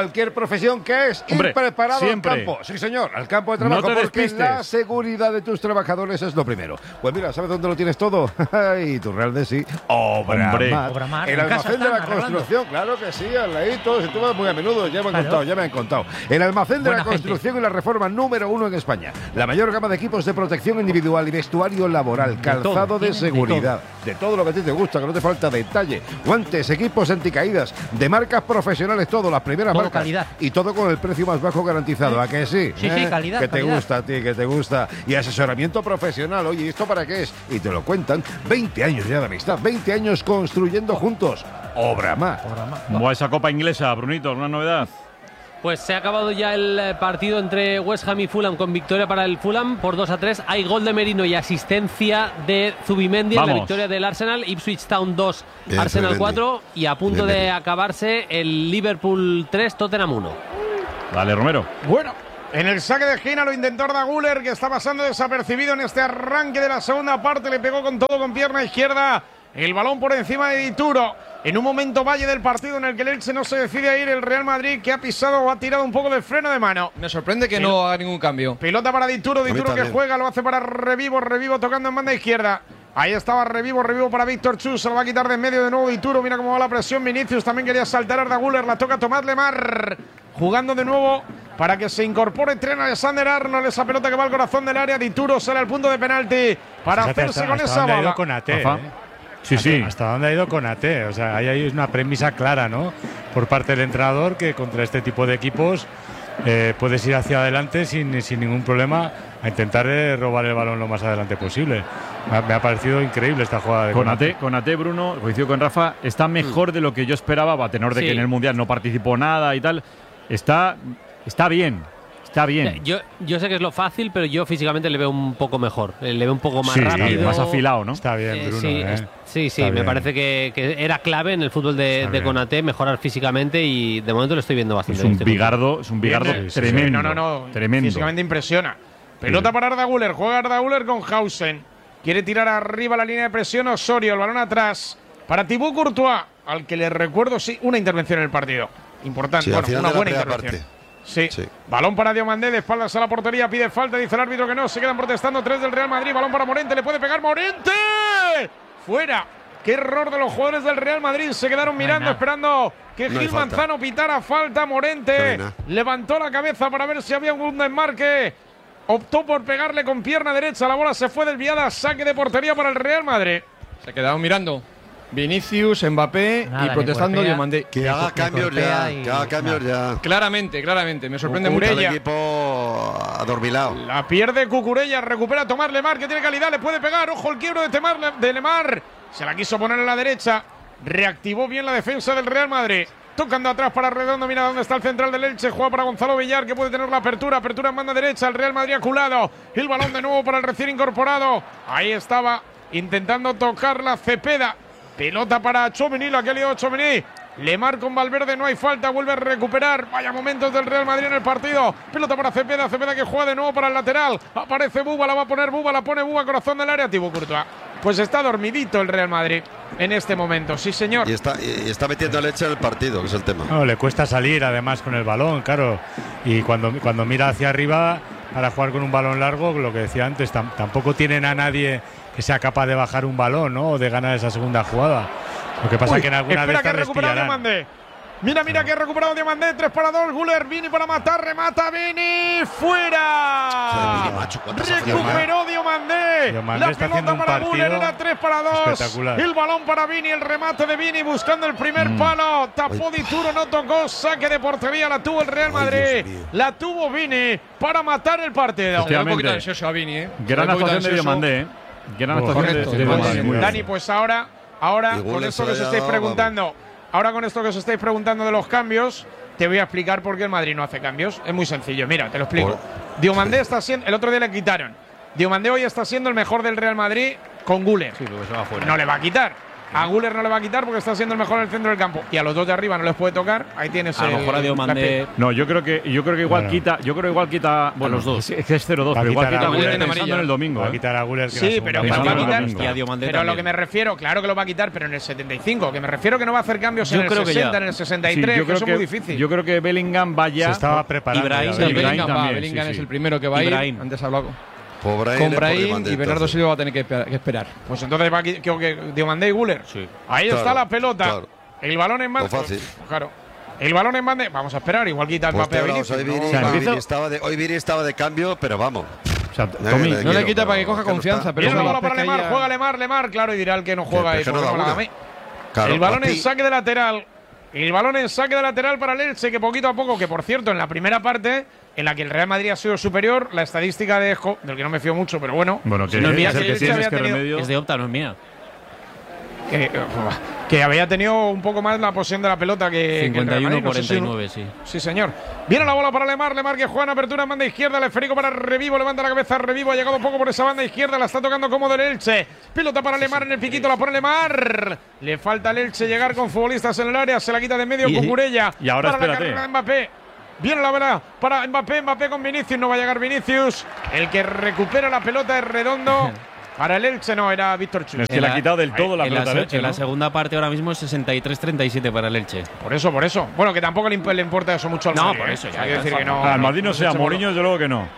cualquier profesión, que es Hombre, ir preparado siempre. al campo. Sí, señor, al campo de trabajo, No te porque despistes. la seguridad de tus trabajadores es lo primero. Pues mira, ¿sabes dónde lo tienes todo? Y tu Real de sí. Obramar. Hombre. Obramar, El en casa almacén de la están arreglando. construcción, claro que sí, al ladito, si tú vas muy a menudo, ya me han Claro. contado, ya me han contado. El almacén de Buena la gente. construcción y la reforma número uno en España. La mayor gama de equipos de protección individual y vestuario laboral, calzado todo, de tienen de seguridad, de todo lo que a ti te gusta, que no te falta detalle. Guantes, equipos anticaídas, de marcas profesionales, todo, las primeras Todo marcas. calidad. Y todo con el precio más bajo garantizado, ¿a que sí? Sí, sí, calidad, Que te calidad. gusta a ti, que te gusta. Y asesoramiento profesional, oye, ¿y esto para qué es? Y te lo cuentan. veinte años ya de amistad, veinte años construyendo juntos. Obramar. ¿Cómo va esa Copa Inglesa, Brunito? ¿Alguna novedad? Pues se ha acabado ya el eh, partido entre West Ham y Fulham con victoria para el Fulham por dos a tres. Hay gol de Merino y asistencia de Zubimendi en la Vamos. victoria del Arsenal. Ipswich Town dos, Bien, Arsenal Zubimendi. cuatro y a punto Bien, de bien. acabarse el Liverpool tres, Tottenham uno. Dale, Romero. Bueno, en el saque de esquina lo intentó Arda Güler, que está pasando desapercibido en este arranque de la segunda parte. Le pegó con todo con pierna izquierda. El balón por encima de Dituro. En un momento valle del partido en el que el Elche no se decide a ir, el Real Madrid, que ha pisado o ha tirado un poco de freno de mano. Me sorprende que Pero- no haga ningún cambio. Pelota para Dituro, mí Dituro que también. juega, lo hace para Revivo, Revivo tocando en banda izquierda. Ahí estaba Revivo, Revivo para Víctor Chus, se lo va a quitar de en medio de nuevo Dituro, mira cómo va la presión, Vinicius también quería saltar a Arda Güler, la toca Tomás Lemar, jugando de nuevo para que se incorpore Trent Alexander-Arnold, esa pelota que va al corazón del área, Dituro sale al punto de penalti para Fíjate hacerse hasta- con hasta esa dónde ha ido bala. con A T, Rafa. ¿eh? Sí, ¿Hasta- sí. ¿Hasta dónde ha ido con A T? O sea, ahí hay una premisa clara, ¿no? Por parte del entrenador que contra este tipo de equipos eh, puedes ir hacia adelante sin, sin ningún problema a intentar eh, robar el balón lo más adelante posible. Me ha, me ha parecido increíble esta jugada de Con Konaté. Ate, con Ate, Bruno, coincido con Rafa, está mejor de lo que yo esperaba, a tenor de Sí. que en el Mundial no participó nada y tal. Está, está bien, está bien. Yo, yo sé que es lo fácil, pero yo físicamente le veo un poco mejor. Eh, Le veo un poco más Sí, rápido. más afilado, ¿no? Está bien, Eh, Bruno. sí, ¿eh? es- sí, sí, Está me bien. parece que, que era clave en el fútbol de, Está de bien. Konaté mejorar físicamente y de momento lo estoy viendo bastante Es un bien, estoy bigardo, es un bigardo Viene- tremendo. No, no, no. Tremendo. Físicamente impresiona. Pelota para Arda Güler. Juega Arda Güler con Hausen. Quiere tirar arriba la línea de presión Osorio. El balón atrás para Thibaut Courtois, al que le recuerdo, sí, una intervención en el partido. Importante. Sí, al bueno, final una de la buena primera intervención. parte. Sí. Sí. Balón para Diomandé, de espaldas a la portería, pide falta, dice el árbitro que no, se quedan protestando tres del Real Madrid, balón para Morente, le puede pegar Morente. Fuera. Qué error de los jugadores del Real Madrid, se quedaron mirando, nada. esperando que No hay Gil falta. Manzano pitara falta. No Morente hay nada. levantó la cabeza para ver si había un desmarque. Optó por pegarle con pierna derecha, la bola se fue desviada, saque de portería para el Real Madrid. Se quedaron mirando. Vinicius, Mbappé Nada, y le protestando golpea. Diomandé. Que haga le cambios golpea ya, y- que haga cambios ya. Claramente, claramente. Me sorprende Cucurella. mucho. El equipo adormilado. La pierde Cucurella, recupera Tomás Lemar, que tiene calidad, le puede pegar. Ojo el quiebro de, Temar, de Lemar. Se la quiso poner a la derecha. Reactivó bien la defensa del Real Madrid. Tocando atrás para Redondo, mira dónde está el central del Elche. Juega para Gonzalo Villar, que puede tener la apertura. Apertura en banda derecha, el Real Madrid aculado. El balón de nuevo para el recién incorporado. Ahí estaba intentando tocar la Cepeda. Pelota para Tchouaméni, la que ha liado Tchouaméni. Lemar con Valverde, no hay falta, vuelve a recuperar. Vaya momentos del Real Madrid en el partido. Pelota para Cepeda, Cepeda que juega de nuevo para el lateral. Aparece Buba, la va a poner Buba, la pone Buba, corazón del área, Thibaut Courtois. Pues está dormidito el Real Madrid en este momento, sí señor. Y está, y está metiendo leche en el partido, que es el tema. No, le cuesta salir además con el balón, claro. Y cuando, cuando mira hacia arriba para jugar con un balón largo, lo que decía antes, tam- tampoco tienen a nadie que sea capaz de bajar un balón, ¿no? O de ganar esa segunda jugada. Lo que pasa Uy, es que en alguna de espera que ha estas les recuperado pillarán. Diomandé. Mira, mira que ha recuperado Diomandé. tres para dos. Guller, Vini para matar. Remata Vini. ¡Fuera! Joder, Vini, macho, ¿cuántas ha fallado? Recuperó Diomandé. Diomandé La está haciendo pelota un para partido Guller era tres para dos. espectacular. El balón para Vini. El remate de Vini buscando el primer palo. Tapó Dituro, no tocó. Saque de portería. La tuvo el Real Ay, Madrid. Dios mío. La tuvo Vini para matar el partido. Se ve un poquito Efectivamente. ansioso a Vini, ¿eh? Se ve Gran un poquito actuación de ansioso. Diomandé, ¿eh? Gran Oh, actuación de- correcto, de, sí, Diomandé. sí, muy bien. Dani, pues ahora, ahora Y con Guller esto se que os lo ha estáis dado, preguntando, ahora con esto que os estáis preguntando de los cambios, te voy a explicar por qué el Madrid no hace cambios. Es muy sencillo, mira, te lo explico. Por- Diomandé está siendo, el otro día le quitaron. Diomandé hoy está siendo el mejor del Real Madrid con Guller. Sí, porque se va fuera. No le va a quitar. A Guller no le va a quitar porque está siendo el mejor en el centro del campo. Y a los dos de arriba no les puede tocar. Ahí tienes A lo el- mejor a Diomandé. la- No, yo creo que yo creo que igual Bueno. quita, yo creo que igual quita, bueno, los dos. Es, es que es cero dos, Va a pero igual quitar a quita a Guller Guller en pensando en el domingo. Va a ¿eh? quitar a Guller. que Sí, la pero segunda que Pensando va a en el quitar. domingo. Y a Diomandé Pero a lo también. que me refiero, claro que lo va a quitar, pero en el setenta y cinco. Que me refiero que no va a hacer cambios Yo en el creo que sesenta, ya. en el sesenta y Sí, tres. yo que creo eso que es muy difícil. yo creo que Bellingham Se vaya. estaba preparando. Ibrahim, ya, Sí, ¿verdad? Ibrahim Bellingham, va, también, Bellingham sí, es sí. el primero que va a ir. Ibrahim. Antes hablado Por Brahim, con por Brahim Diomandé, y Bernardo entonces. Silva va a tener que, que esperar. Pues entonces va a qui- creo que Diomandé y Guller. Sí. Ahí Claro, está la pelota. claro. El balón en mano. Lo fácil. Claro. El balón en mano. Vamos a esperar. Igual quita el Pues Mbappé a te vamos, Vinicius, hoy ¿no? Vini, O sea, hoy empiezo- Vini estaba de, hoy Vini estaba de cambio, pero vamos. O sea, Ya Tommy, que No le quiero, quita para que pero coja que no confianza, está. pero Viene eso la la bola para pesca Lemar. ya- Juega Lemar, Lemar. Claro, y dirá el que no juega ahí. pero porque no no da la da una. a mí. Claro, El balón en Papi. saque de lateral. El balón en saque de lateral para el Elche, que poquito a poco, que por cierto, en la primera parte, en la que el Real Madrid ha sido superior, la estadística de Jo, del que no me fío mucho, pero bueno. bueno, que no olvides es el que que el Elche tienes había que tenido- remedio. Es de Opta, no es mía. que, que había tenido un poco más la posesión de la pelota que, que el cincuenta y Real uno Madrid, no sé cuarenta si y un- nueve, sí. Sí, señor. Viene la bola para Lemar. Lemar que juega en apertura en banda izquierda. El esférico para Revivo. Levanta la cabeza. Revivo ha llegado un poco por esa banda izquierda. La está tocando cómodo el Elche. Pelota para Lemar en el piquito. La pone Lemar. Le falta al Elche llegar con futbolistas en el área. Se la quita de medio Y- Cucurella. y ahora para la espérate. carrera de Mbappé. Viene la bola para Mbappé. Mbappé con Vinicius. No va a llegar Vinicius. El que recupera la pelota es Redondo. Para el Elche no, era Víctor Chus. Es que le ha quitado del todo la en la, pelota se- al Elche, en la ¿no? segunda parte ahora mismo es sesenta y tres treinta y siete para el Elche. Por eso, por eso. Bueno, que tampoco le, imp- le importa eso mucho al No, Madrid. por ¿eh? eso, O sea, ya, quiero ya, decir que no. Ah, al Madrid no se sea, eche Mourinho desde luego que no.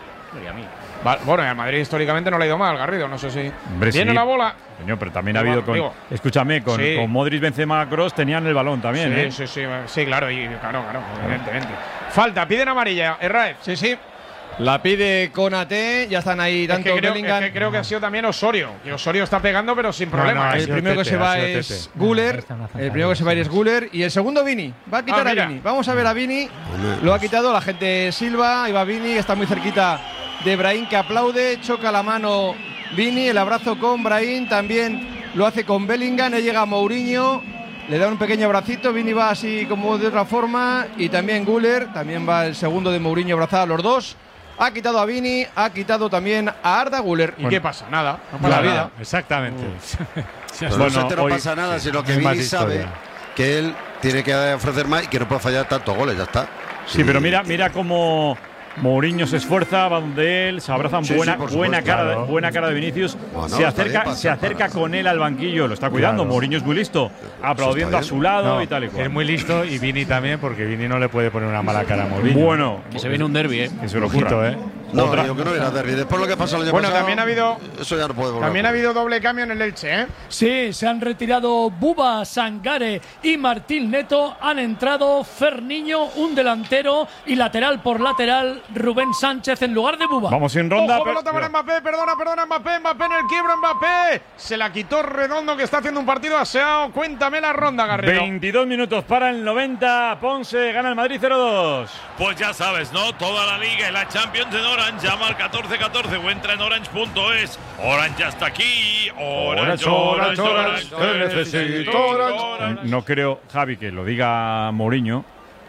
Va- bueno, y al Madrid históricamente no le ha ido mal, Garrido, no sé si. Hombre, Viene sí. la bola. Señor, pero también ha Digo, habido con. digo. Escúchame, con, Sí. con Modric, Benzema, Kroos tenían el balón también, sí, ¿eh? sí, sí, sí, claro, y claro, claro, evidentemente. Falta, piden amarilla, Herrera. Sí, sí. La pide Konate, ya están ahí Es tanto que, creo, Bellingham. es que creo que ha sido también Osorio. Que Osorio está pegando, pero sin No, problema. no, ha ¿eh? El sido primero que Tete, se va ha sido es Tete. Guller. Ahí está una El primero que se va a ir es Guller. Y el segundo Vini. Va a quitar Ah, a mira. Vini. Vamos a ver a Vini. Lo ha quitado la gente Silva. Ahí va Vini. Está muy cerquita de Brahim, que aplaude. Choca la mano Vini. El abrazo con Brahim. También lo hace con Bellingham. Ahí llega Mourinho. Le da un pequeño abracito. Vini va así como de otra forma. Y también Guller. También va el segundo de Mourinho abrazado a los dos. Ha quitado a Vini. Ha quitado también a Arda Güler. ¿Y qué pasa? Nada, no pasa La nada. vida. Exactamente. Pero Bueno, no, solamente no hoy- pasa nada, sino que es más Vini sabe historia. que él tiene que ofrecer más y que no puede fallar tantos goles, ya está. Sí, pero mira, mira cómo Mourinho se esfuerza, va donde él, se abrazan, Sí, buena, sí, por supuesto, buena, cara, claro. buena cara de Vinicius, Bueno, se está acerca, bien, se pasa, acerca pasa. con él al banquillo, lo está cuidando, Claro. Mourinho es muy listo, aplaudiendo a bien. su lado No, y tal y cual. es muy listo y Vini también, porque Vini no le puede poner una mala cara a Mourinho. Bueno, Que se viene un derbi, ¿eh? que se lo Ojito, ocurra. ¿eh? No, Otra- digo que no era derbi. Después lo que pasó el año Bueno, pasado. también ha habido- Eso ya no puede volver. También ha habido doble cambio en el Elche, ¿eh? Sí, se han retirado Buba, Sangare y Martín Neto. Han entrado Ferniño, un delantero, y lateral por lateral Rubén Sánchez en lugar de Buba. Vamos sin ronda. Ojo, pero- pelota para Mbappé, perdona, perdona, Mbappé, Mbappé en el quiebro, Mbappé. Se la quitó Redondo, que está haciendo un partido aseado. Cuéntame la ronda, Garrido. veintidós minutos para el noventa. Ponce gana el Madrid cero dos. Pues ya sabes, ¿no? Toda la liga y la Champions en Orange. Llama al catorce catorce o entra en orange punto es. Orange ya está aquí. Orange, Orange, Orange. Te necesito, Orange. No creo, Javi, que lo diga Mourinho,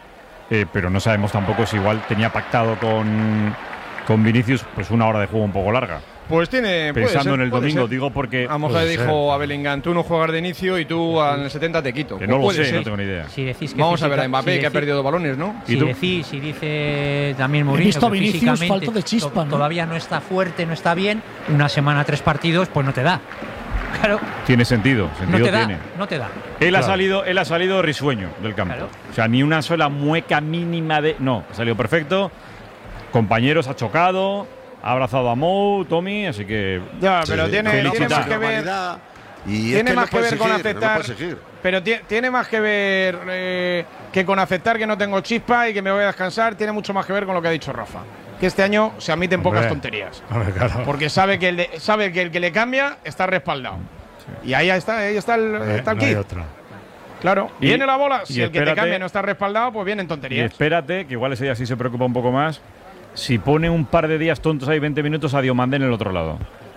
eh, pero no sabemos tampoco si igual tenía pactado con, con Vinicius pues una hora de juego un poco larga. Pues tiene. puede Pensando ser, en el puede domingo, ser. digo porque. A lo mejor Puede le ser. dijo a Bellingham, tú no juegas de inicio y tú en el setenta te quito. Que Pues no lo puede sé, ser. no tengo ni idea. Si decís que Vamos a ver a física- Mbappé, si que ha decís- perdido dos balones, ¿no? ¿Y Si, tú? decís, si dice también Mourinho visto a que Vinicius físicamente falto de chispa, to- ¿no? todavía no está fuerte, no está bien, una semana, tres partidos, pues no te da. Claro, Tiene sentido, no sentido te da, tiene. no te da. Él ha Claro. salido, él ha salido risueño del campo. Claro. O sea, ni una sola mueca mínima de. No, ha salido perfecto. Compañeros ha chocado, ha abrazado a Mou, Tommy, así que. Ya, Sí, pero sí, tiene, felicita. tiene más que ver. Normalidad. Y es Tiene que más no que puede ver con exigir, no aceptar. puede exigir. Pero ti- tiene más que ver eh, que con aceptar que no tengo chispa y que me voy a descansar. Tiene mucho más que ver con lo que ha dicho Rafa. Que este año se admiten pocas Hombre. tonterías. Hombre, claro. Porque sabe que el, de- sabe que el que le cambia está respaldado. Y ahí está, ahí está el, Eh, está el no hay kit. otra. Claro. Y- Viene la bola. y Si el que te espérate- cambia no está respaldado, pues vienen Y tonterías. espérate, que igual ese día sí se preocupa un poco más. Si pone un par de días tontos ahí, veinte minutos a Diomandé en el otro lado.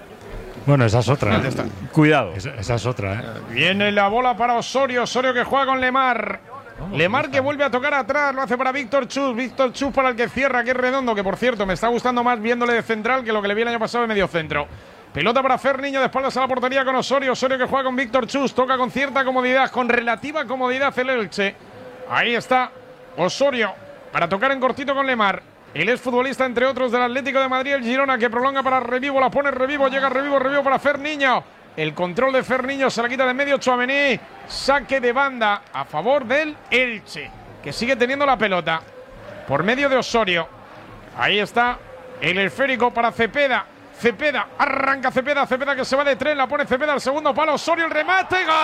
Bueno, esa es otra. ¿Dónde está? Cuidado. Esa, esa es otra, ¿eh? Viene la bola para Osorio. Osorio que juega con Lemar. Lemar que vuelve a tocar atrás. Lo hace para Víctor Chus. Víctor Chus para el que cierra, que es Redondo. Que por cierto me está gustando más viéndole de central que lo que le vi el año pasado de medio centro. Pelota para Ferniño, de espaldas a la portería con Osorio. Osorio que juega con Víctor Chus. Toca con cierta comodidad, con relativa comodidad el Elche. Ahí está Osorio para tocar en cortito con Lemar. El exfutbolista, entre otros, del Atlético de Madrid, el Girona, que prolonga para Revivo. La pone Revivo, llega Revivo, Revivo para Ferniño. El control de Ferniño se la quita de medio Tchouaméni. Saque de banda a favor del Elche, que sigue teniendo la pelota por medio de Osorio. Ahí está el esférico para Cepeda. Cepeda, arranca Cepeda, Cepeda que se va de tren, la pone Cepeda al segundo palo, Osorio el remate, gol.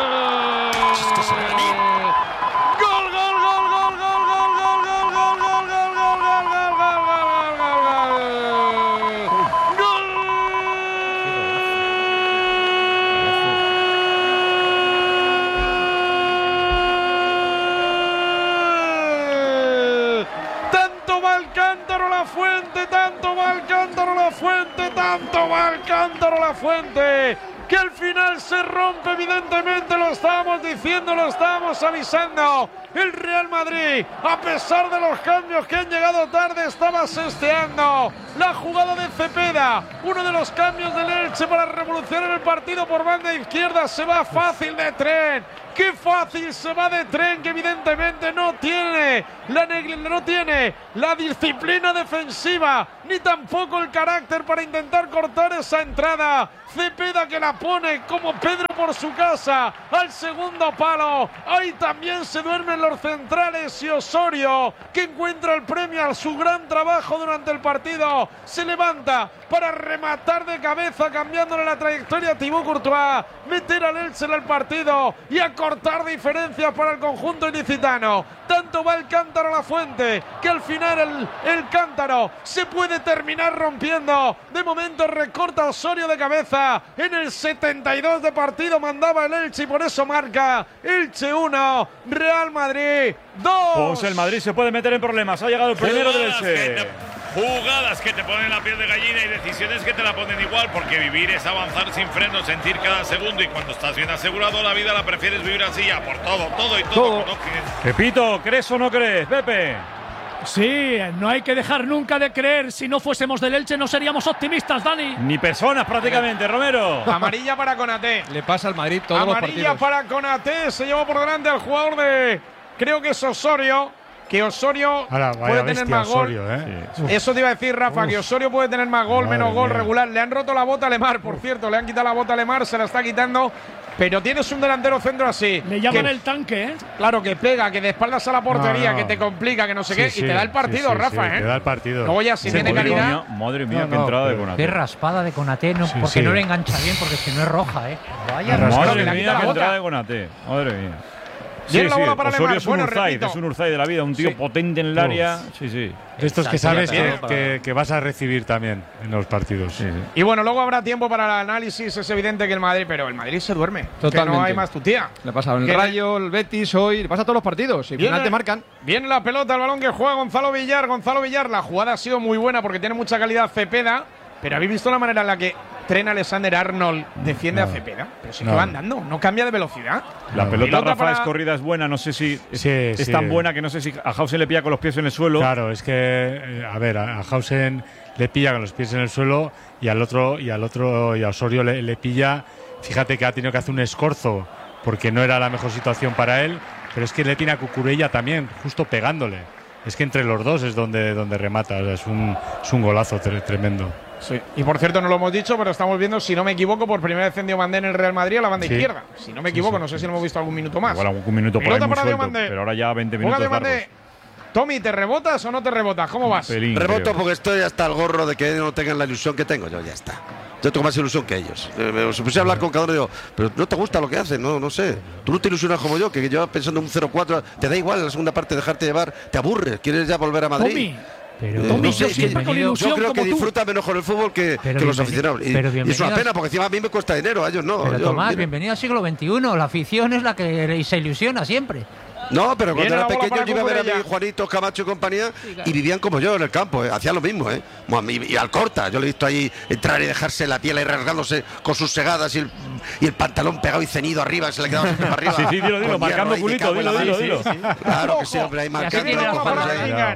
Gol, gol, gol, gol, gol, gol, gol, gol, gol, gol, gol, gol, gol, tanto va el cántaro la fuente, tanto va el cántaro la fuente, tanto va el cántaro la fuente, que al final se rompe, evidentemente, lo estábamos diciendo, lo estábamos avisando. El Real Madrid, a pesar de los cambios que han llegado tarde, estaba sesteando la jugada de Cepeda. Uno de los cambios del Elche para revolucionar el partido por banda izquierda. Se va fácil de tren. ¡Qué fácil se va de tren! Que evidentemente no tiene la, no tiene la disciplina defensiva, ni tampoco el carácter para intentar cortar esa entrada. Cepeda que la pone como Pedro por su casa al segundo palo. Ahí también se duermen los centrales y Osorio, que encuentra el premio a su gran trabajo durante el partido. Se levanta para rematar de cabeza, cambiándole la trayectoria a Thibaut Courtois, meter al Elche en el partido y a cortar diferencias para el conjunto ilicitano. Tanto va el cántaro a la fuente, que al final el, el cántaro se puede terminar rompiendo. De momento recorta Osorio de cabeza. En el setenta y dos de partido mandaba el Elche y por eso marca Elche uno, Real Madrid dos. Pues el Madrid se puede meter en problemas. Ha llegado el primero del Elche. Jugadas que te ponen la piel de gallina y decisiones que te la ponen igual, porque vivir es avanzar sin freno, sentir cada segundo, y cuando estás bien asegurado la vida la prefieres vivir así, a por todo, todo y todo. Todo. Pepito, ¿crees o no crees, Pepe? Sí, no hay que dejar nunca de creer. Si no fuésemos del Elche no seríamos optimistas, Dani. Ni personas prácticamente, Romero. Amarilla para Konaté. Le pasa al Madrid todos Amarilla los partidos. para Konaté. Se lleva por delante al jugador de, creo que es Osorio. Que Osorio Ahora, puede tener más gol. Osorio, ¿eh? Sí. Eso te iba a decir, Rafa, Uf. que Osorio puede tener más gol, Madre menos gol mía. regular. Le han roto la bota a Lemar, por Uf. cierto. Le han quitado la bota a Lemar, se la está quitando. Pero tienes un delantero centro así. Le llaman que, el tanque, ¿eh? Claro, que pega, que de espaldas a la portería, no, no. que te complica, que no sé sí, qué. Sí, y te da el partido, sí, sí, Rafa, sí, ¿eh? Te da el partido. Luego ya, si sí, tiene madre calidad. Mía, madre mía, no, qué no, entrada pero, de Konaté. Qué raspada de Konaté, no, sí, porque sí. no le engancha bien, porque si no es roja, ¿eh? Vaya madre mía, mía qué entrada de Konaté. Madre mía. Sí, sí, la bola para Osorio Lemar. es un Bueno, Urzaiz, es un Urzaiz de la vida, un tío sí. potente en el área. Uf. Sí, sí. Estos que sabes que, que, que vas a recibir también en los partidos. Sí, sí. Y bueno, luego habrá tiempo para el análisis. Es evidente que el Madrid, pero el Madrid se duerme. Totalmente. Que no hay más tu tía. Le pasa el Rayo, el Betis hoy, le pasa a todos los partidos. Y al final te marcan. Viene la pelota, el balón que juega Gonzalo Villar. Gonzalo Villar, la jugada ha sido muy buena porque tiene mucha calidad Cepeda. Pero habéis visto la manera en la que Trent Alexander-Arnold defiende no. a Cepeda. Pero sí no. que va andando, no cambia de velocidad. La no. pelota, pelota Rafa, para... es corrida, es buena. No sé si sí, es, sí. es tan buena que no sé si a Hausen le pilla con los pies en el suelo. Claro, es que, eh, a ver, a Hausen le pilla con los pies en el suelo y al otro, y al otro, y a Osorio le, le pilla. Fíjate que ha tenido que hacer un escorzo porque no era la mejor situación para él. Pero es que le tiene a Cucurella también, justo pegándole. Es que entre los dos es donde, donde remata. O sea, es, un, es un golazo tre tremendo. Sí. Y por cierto, no lo hemos dicho, pero estamos viendo, si no me equivoco, por primera vez en Diomandé en el Real Madrid a la banda sí. izquierda. Si no me equivoco, sí, sí. no sé si lo hemos visto algún minuto más. Igual algún minuto por ahí muy suelto, pero ahora ya veinte minutos largos. Tommy, ¿te rebotas o no te rebotas? ¿Cómo vas? Pelín, Reboto creo. porque estoy hasta el gorro de que no tengan la ilusión que tengo. Yo ya está. Yo tengo más ilusión que ellos. Eh, me puse a hablar con cada uno y digo, pero no te gusta lo que hacen, no, no sé. Tú no te ilusionas como yo, que llevas pensando en un cero cuatro, te da igual en la segunda parte dejarte llevar, te aburres, quieres ya volver a Madrid. Tommy. Pero, eh, Tommy, no sé, yo, es que con ilusión yo creo como que tú. disfrutan menos con el fútbol que, que los aficionados. Y, y es una pena, porque encima a mí me cuesta dinero, a ellos no. Pero yo, Tomás, mira. bienvenido al siglo veintiuno. La afición es la que se ilusiona siempre. No, pero cuando Viene era pequeño yo iba a ver a Cucurella. mi Juanito, Camacho y compañía Sí, claro. y vivían como yo en el campo, ¿eh? Hacían lo mismo, ¿eh? Y, y al Corta, yo le he visto ahí entrar y dejarse la piel ahí rasgándose con sus segadas y el, y el pantalón pegado y ceñido arriba, se le quedaba siempre para arriba. Sí, sí, dilo, dilo, Con marcando hierro ahí, culito, me cago en dilo, la dilo, madre. dilo. Claro que sí, hombre, ahí Y así marcando tiene los la cojones palabra. ahí. Cuidado.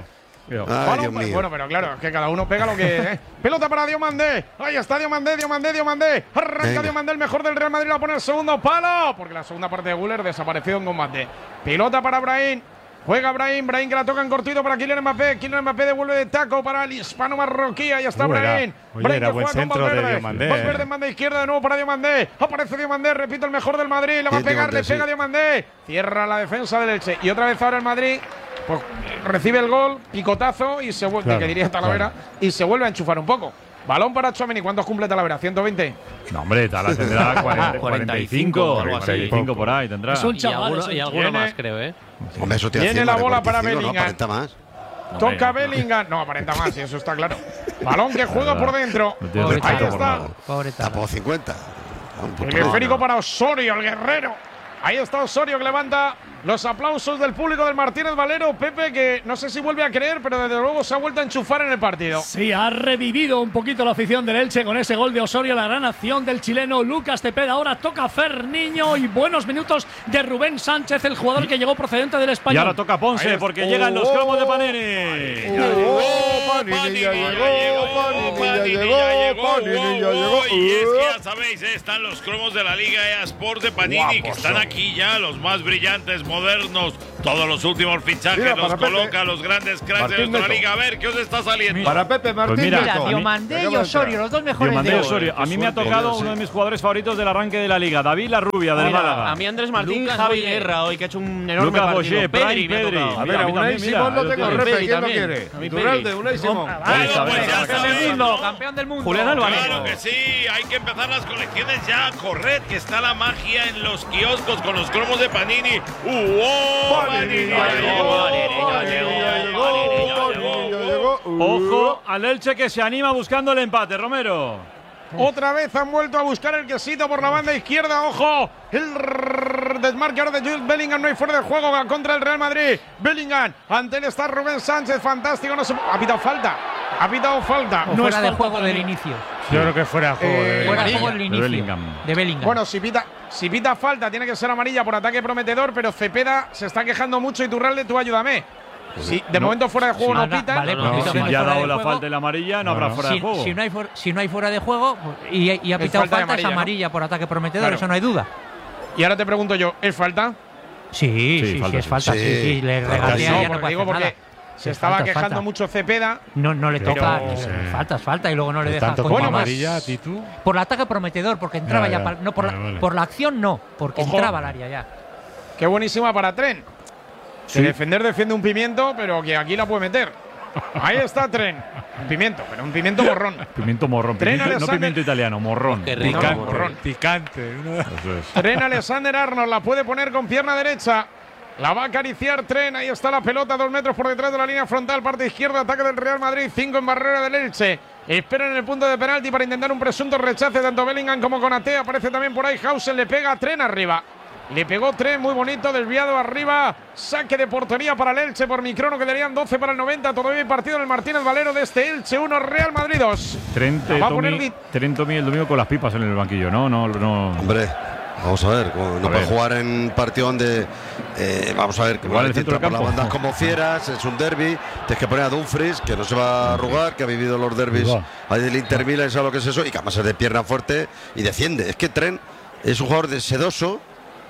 Cuidado. Ay, Balón Dios para- mío. bueno, pero claro, es que cada uno pega lo que. ¿eh? Pelota para Diomandé. Ahí está Diomandé, Diomandé, Diomandé. Arranca Venga. Diomandé, el mejor del Real Madrid, la pone el segundo palo. Porque la segunda parte de Guller desapareció en combate. Pelota para Brahim. Juega Brahim, Brahim que la toca en cortito para Kylian Mbappé. Kylian Mbappé devuelve de taco para el hispano marroquí. Ahí está Uy, era- Brahim. oye, Brahim era que buen juega con centro de Valverde. Diomandé, Valverde eh. en banda izquierda de nuevo para Diomandé. Aparece Diomandé, repito, el mejor del Madrid. Le va a Sí, pegar, Diomandé, le pega sí. Diomandé. Cierra la defensa del Elche. Y otra vez ahora el Madrid. Pues recibe el gol, picotazo y se vuelve, Claro, que diría Talavera, y se vuelve a enchufar un poco. Balón para Tchouaméni. ¿Cuántos cumple Talavera? ¿ciento veinte? No, hombre, Tala tendrá cuarenta, cuarenta y cinco, algo así. cuarenta y cinco por ahí tendrá. Es un Y chaval. alguno, es un y alguno Viene- más, creo, ¿eh? Hombre, eso tiene Viene cien, la vale, bola para cuarenta y cinco, Bellingham. No, aparenta más. Toca Hombre, no. Bellingham. No, aparenta más, y eso está claro. Balón que juega verdad. por dentro. No tiene Ahí respeto por está. nada. Pobre Tala. Tapó cincuenta. Un puto El no, esférico no. para Osorio, el guerrero. Ahí está Osorio que levanta los aplausos del público del Martínez Valero. Pepe, que no sé si vuelve a creer, pero desde luego se ha vuelto a enchufar en el partido. Sí, ha revivido un poquito la afición del Elche con ese gol de Osorio, la gran acción del chileno Lucas Tepeda. Ahora toca Ferniño y buenos minutos de Rubén Sánchez, el jugador que llegó procedente del Y Español. ahora toca Ponce porque llegan los cromos de Panini. Oh, Panini ya llegó, Panini ya llegó, Panini ya llegó. Y es que ya sabéis, eh, están los cromos de la Liga E A Sport de Panini, que están aquí ya, los más brillantes, modernos, todos los últimos fichajes, Mira, los para Pepe. coloca los grandes cracks de Martín nuestra Neto. liga. A ver, ¿qué os está saliendo? Para Pepe Martín Pues mira, Mira, Neto. Diomandé Acaba y de Osorio, entrar. los dos mejores Diomandé de hoy. Osorio. A mí me ha suerte. tocado Sí. uno de mis jugadores favoritos del arranque de la liga, David La Rubia del Mira, Málaga. a mí Andrés Martín, Lucas Javi Boyer. Guerra hoy, que ha hecho un enorme Lucas partido. Boyer, Pedri Prime me ha Pedri. tocado. A ver, Mira, a a mí Unai también, mira, Simón no yo tengo tengo. repe. Pedri ¿Quién lo también. quiere? A mí Iturralde, Pedri. Unai Simón. Bueno, Esa, pues venga, ya Campeón sabéis, del mundo, ¿no? campeón del mundo. Julián Álvarez. Claro que sí, hay que empezar las colecciones ya. Corred, que está la magia en los kioscos con los cromos de Panini. ¡Uh! oh, Panini ya llegó, Panini ya llegó, Panini ya llegó. Ojo al Elche que se anima buscando el empate, Romero. Otra vez han vuelto a buscar el quesito por la banda izquierda. ¡Ojo! El rrrr desmarque ahora de Jude Bellingham. No hay fuera de juego contra el Real Madrid. Bellingham. Ante él está Rubén Sánchez. Fantástico. No se... Ha pitado falta. Ha pitado falta. O No fuera es de falta juego para del mí. inicio. Yo creo que fuera de juego. Eh, de- Fuera de amarilla. juego del De inicio. Bellingham. De Bellingham. Bueno, si pita, si pita falta, tiene que ser amarilla por ataque prometedor, pero Cepeda se está quejando mucho. Iturralde, tú ayúdame. Si de No. momento fuera de juego Sí, no vale, pita. vale, No, pues no, entonces Si no hay ya ha fuera dado de la juego. falta y la amarilla, no habrá No, no. fuera de Si, juego. si no hay fuera, si no hay fuera de juego pues, y, y ha Es pitado falta de falta, es amarilla, ¿no? amarilla por ataque prometedor, Claro. eso no hay duda. Y ahora te pregunto yo, ¿es falta? Sí, sí, sí, falta, es sí. falta. Sí, Sí, sí, le claro. regatea No, y ya no porque puede digo hacer porque nada. se Es estaba falta, es quejando falta. mucho Cepeda. No, no le Pero, toca. sí. Falta, es falta y luego no le deja. Tanto como como Bueno, más. amarilla, Titu. Por el ataque prometedor, porque entraba Ya, ya. ya. pa- no, por, Vale, la, vale. por la acción no, porque Ojo. entraba al área ya. Qué buenísima para Tren. Que defender defiende un pimiento, pero que aquí la puede meter. Ahí está Tren. Un pimiento, pero un pimiento morrón. Pimiento morrón. Tren Pimiento- no Alexander- pimiento italiano, morrón. Qué rico. Picante, Picante, morrón. picante. ¿no? Eso es. Tren Alexander Arnold la puede poner con pierna derecha. La va a acariciar Tren. Ahí está la pelota, dos metros por detrás de la línea frontal. Parte izquierda, ataque del Real Madrid. Cinco en barrera del Elche. Esperan en el punto de penalti para intentar un presunto rechace. Tanto Bellingham como Konaté. Aparece también por ahí Hausen. Le pega a Tren arriba. Le pegó Tren, muy bonito, desviado arriba. Saque de portería para el Elche por Microno. Quedarían doce para el noventa. Todavía hay partido en el Martínez Valero de este Elche uno, Real Madrid dos. Trent, La eh, va a poner Tommy, Di- Trent Tommy el domingo con las pipas en el banquillo, ¿no? No, no. Hombre, vamos a ver, como no A puede ver. jugar en un partido donde, eh, vamos a ver, que Igual el te centro entra del por las campo. bandas como fieras, es un derby, tienes que poner a Dumfries, que no se va a arrugar, que ha vivido los derbis Igual. ahí del Inter Milan, sabe lo que es eso, y que además es de pierna fuerte y defiende. Es que Trent es un jugador de sedoso,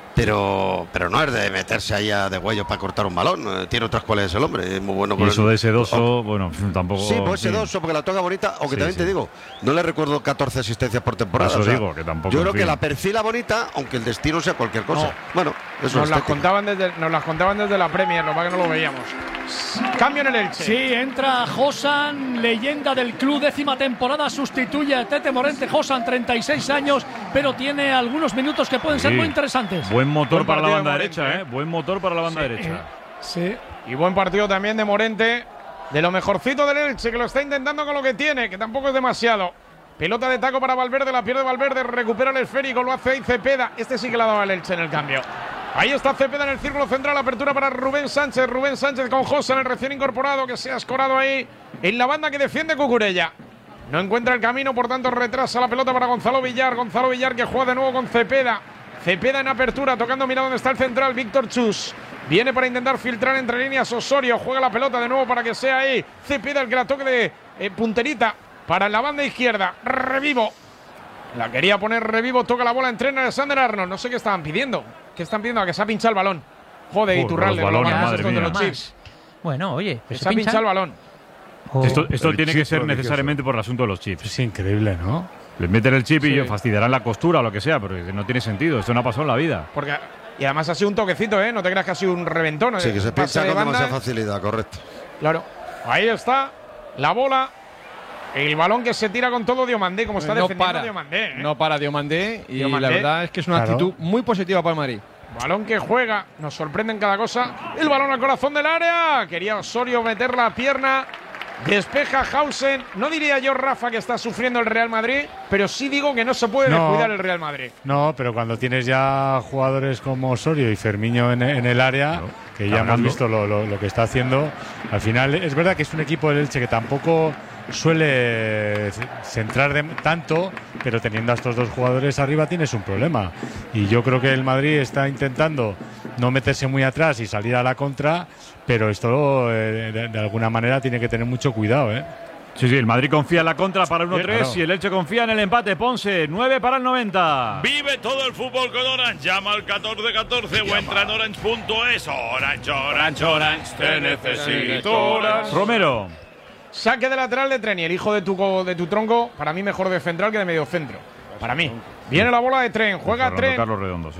pero, pero no es de meterse ahí a de huello para cortar un balón, eh, tiene otras cualidades el hombre, es muy bueno Y con eso el- de sedoso, bueno, tampoco. Sí, pues sí. sedoso, porque la toca bonita, aunque Sí, también sí. te digo, no le recuerdo catorce asistencias por temporada. Eso o sea, digo, que tampoco, Yo en creo que fin. la perfila bonita, aunque el destino sea cualquier cosa. No. Bueno, eso Nos es las, estética. contaban desde, nos las contaban desde la Premier, lo que no lo veíamos. Cambio en el Elche. Sí, entra Josan, leyenda del club, décima temporada, sustituye a Tete Morente. Josan, treinta y seis años, pero tiene algunos minutos que pueden ser Sí. muy interesantes. Buen motor Buen para la partido banda de derecha, Morente, ¿eh? Buen motor para la banda Sí. derecha. Sí. Y buen partido también de Morente, de lo mejorcito del Elche, que lo está intentando con lo que tiene, que tampoco es demasiado. Pelota de taco para Valverde, la pierde Valverde, recupera el esférico, lo hace ahí Cepeda. Este sí que la daba el Elche en el cambio. Ahí está Cepeda en el círculo central, apertura para Rubén Sánchez. Rubén Sánchez con José, el recién incorporado, que se ha escorado ahí en la banda que defiende Cucurella. No encuentra el camino, por tanto retrasa la pelota para Gonzalo Villar. Gonzalo Villar que juega de nuevo con Cepeda. Cepeda en apertura, tocando, mira dónde está el central, Víctor Chus. Viene para intentar filtrar entre líneas Osorio, juega la pelota de nuevo para que sea ahí Cepeda el que la toque de eh, punterita para la banda izquierda. Revivo. La quería poner Revivo, toca la bola, entrena Alexander Arnold. No sé qué estaban pidiendo. ¿Qué están pidiendo? A que se ha pinchado el balón. Joder, Uh, Iturralde, los balones, los madre balones mía. estos de los chips. Bueno, oye, Que pues se ha pinchado el balón. Oh. Esto, esto El tiene chip que ser prodigioso. necesariamente por el asunto de los chips. Es increíble, ¿no? Les meten el chip Sí. y fastidiarán la costura o lo que sea, pero no tiene sentido. Esto no ha pasado en la vida. Porque, y además ha sido un toquecito, ¿eh? No te creas que ha sido un reventón. Sí, ¿eh? que se Pase pincha de con banda. demasiada facilidad, correcto. Claro. Ahí está la bola. El balón que se tira con todo Diomandé, como está no defendiendo para, Diomandé. ¿eh? no para Diomandé y Diomandé. la verdad es que es una Claro. actitud muy positiva para el Madrid. Balón que juega, nos sorprende en cada cosa. El balón al corazón del área. Quería Osorio meter la pierna. Despeja Hausen. No diría yo, Rafa, que está sufriendo el Real Madrid, pero sí digo que no se puede No. descuidar el Real Madrid. No, pero cuando tienes ya jugadores como Osorio y Fermiño en, en el área, Claro. que ya hemos Cargando. visto lo, lo- lo que está haciendo, al final es verdad que es un equipo del Elche que tampoco suele centrar de tanto, pero teniendo a estos dos jugadores arriba tienes un problema. Y yo creo que el Madrid está intentando no meterse muy atrás y salir a la contra, pero esto eh, de, de alguna manera tiene que tener mucho cuidado, ¿eh? Sí, sí, el Madrid confía en la contra para el uno tres Claro. y el Elche confía en el empate. Ponce, nueve para el noventa. Vive todo el fútbol con Orange. Llama al catorce catorce o entra en orange punto es. Orange, Orange, Orange, te necesito. Orange. Romero. Saque de lateral de Tren y el hijo de tu, co- de tu tronco, para mí mejor de central que de medio centro. Para mí. Viene la bola de Tren, juega Fernando Tren. Carlos Redondo, sí.